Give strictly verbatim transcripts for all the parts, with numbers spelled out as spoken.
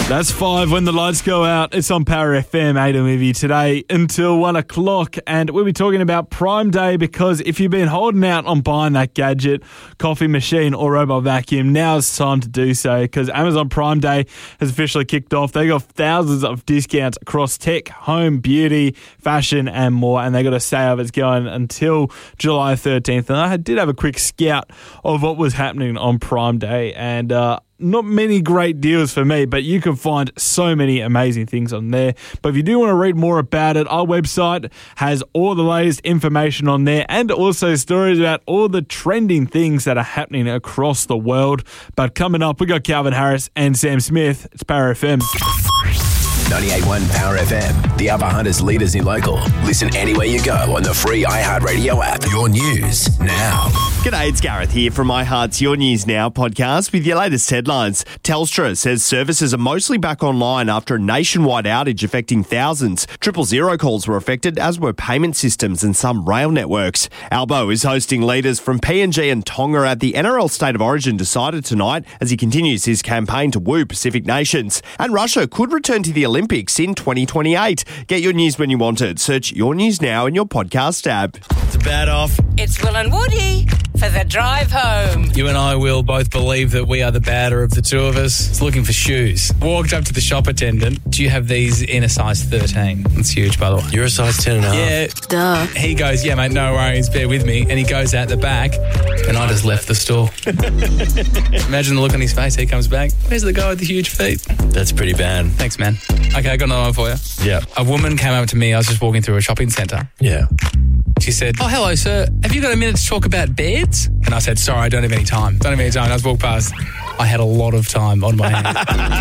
That's five when the lights go out. It's on Power F M, Adam with you today until one o'clock. And we'll be talking about Prime Day, because if you've been holding out on buying that gadget, coffee machine or robot vacuum, now it's time to do so, because Amazon Prime Day has officially kicked off. They got thousands of discounts across tech, home, beauty, fashion and more. And they got a sale that's going until July thirteenth. And I did have a quick scout of what was happening on Prime Day. And, uh, not many great deals for me, but you can find so many amazing things on there. But if you do want to read more about it, our website has all the latest information on there, and also stories about all the trending things that are happening across the world. But coming up, we got Calvin Harris and Sam Smith. It's Power F M. ninety-eight point one Power F M, the Upper Hunters leaders in local. Listen anywhere you go on the free iHeartRadio app. Your news now. G'day, it's Gareth here from iHeart's Your News Now podcast with your latest headlines. Telstra says services are mostly back online after a nationwide outage affecting thousands. Triple zero calls were affected, as were payment systems and some rail networks. Albo is hosting leaders from P N G and Tonga at the N R L State of Origin decided tonight as he continues his campaign to woo Pacific nations. And Russia could return to the Olympics in twenty twenty-eight. Get your news when you want it. Search Your News Now in your podcast app. It's a bad off. It's Will and Woody for the drive home. You and I will both believe that we are the badder of the two of us. It's looking for shoes. Walked up to the shop attendant. Do you have these in a size thirteen? That's huge, by the way. You're a size ten and a half. Yeah. Duh. He goes, yeah, mate, no worries, bear with me. And he goes out the back, and I just left the store. Imagine the look on his face. He comes back. Where's the guy with the huge feet? That's pretty bad. Thanks, man. Okay, I got another one for you. Yeah. A woman came up to me. I was just walking through a shopping centre. Yeah. She said, oh, hello, sir. Have you got a minute to talk about beds? And I said, sorry, I don't have any time. Don't have any time. And I just walked past. I had a lot of time on my hands.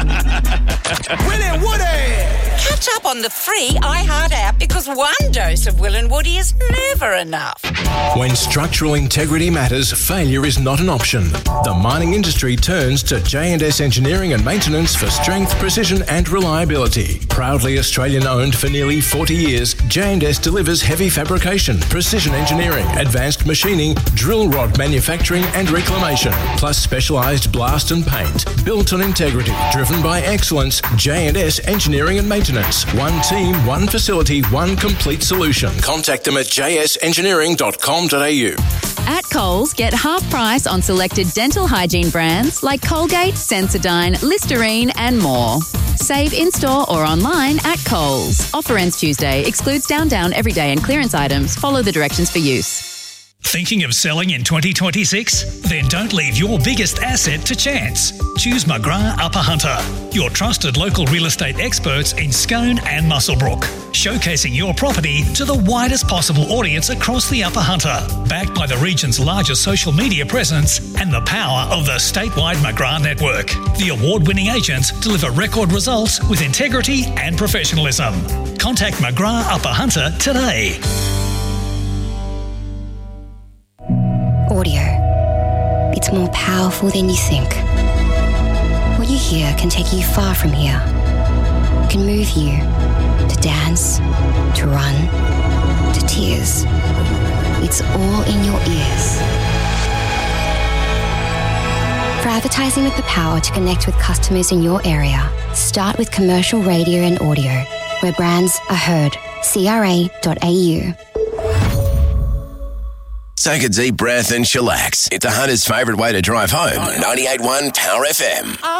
Will and Woody! Catch up on the free iHeart app, because one dose of Will and Woody is never enough. When structural integrity matters, failure is not an option. The mining industry turns to J and S Engineering and Maintenance for strength, precision and reliability. Proudly Australian-owned for nearly forty years, J and S delivers heavy fabrication, precision engineering, advanced machining, drill rod manufacturing and reclamation, plus specialised blast and paint. Built on integrity, driven by excellence, J and S Engineering and Maintenance. One team, one facility, one complete solution. Contact them at j s engineering dot com dot a u. At Coles, get half price on selected dental hygiene brands like Colgate, Sensodyne, Listerine and more. Save in-store or online at Coles. Offer ends Tuesday. Excludes down, down, everyday and clearance items. Follow the directions for use. Thinking of selling in twenty twenty-six? Then don't leave your biggest asset to chance. Choose McGrath Upper Hunter, your trusted local real estate experts in Scone and Muswellbrook, showcasing your property to the widest possible audience across the Upper Hunter, backed by the region's largest social media presence and the power of the statewide McGrath network. The award-winning agents deliver record results with integrity and professionalism. Contact McGrath Upper Hunter today. Audio. It's more powerful than you think. What you hear can take you far from here. It can move you to dance, to run, to tears. It's all in your ears. For advertising with the power to connect with customers in your area, start with commercial radio and audio, where brands are heard. c r a dot a u. Take a deep breath and chillax. It's the Hunter's favourite way to drive home. ninety-eight point one Power F M.